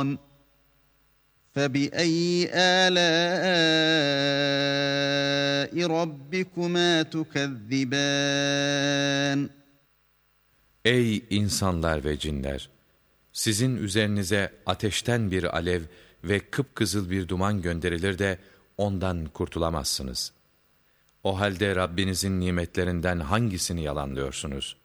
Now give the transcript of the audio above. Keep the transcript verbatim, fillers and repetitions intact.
الشيطان فَبِأَيِّ آلَاءِ رَبِّكُمَا تُكَذِّبَانِ Ey insanlar ve cinler! Sizin üzerinize ateşten bir alev ve kıpkızıl bir duman gönderilir de ondan kurtulamazsınız. O halde Rabbinizin nimetlerinden hangisini yalanlıyorsunuz?